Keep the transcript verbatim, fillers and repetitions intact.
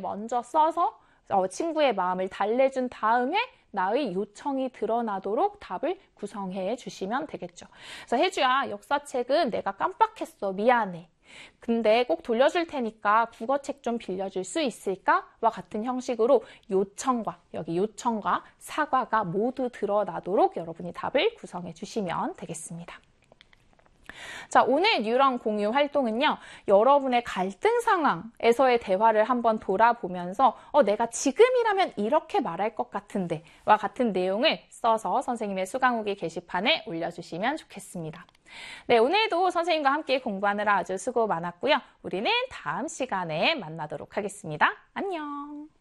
먼저 써서 어, 친구의 마음을 달래준 다음에 나의 요청이 드러나도록 답을 구성해 주시면 되겠죠. 그래서 혜주야, 역사책은 내가 깜빡했어. 미안해. 근데 꼭 돌려줄 테니까 국어책 좀 빌려줄 수 있을까? 와 같은 형식으로 요청과 여기 요청과 사과가 모두 드러나도록 여러분이 답을 구성해 주시면 되겠습니다. 자, 오늘 뉴런 공유 활동은요, 여러분의 갈등 상황에서의 대화를 한번 돌아보면서 어, 내가 지금이라면 이렇게 말할 것 같은데 와 같은 내용을 써서 선생님의 수강후기 게시판에 올려주시면 좋겠습니다. 네, 오늘도 선생님과 함께 공부하느라 아주 수고 많았고요. 우리는 다음 시간에 만나도록 하겠습니다. 안녕.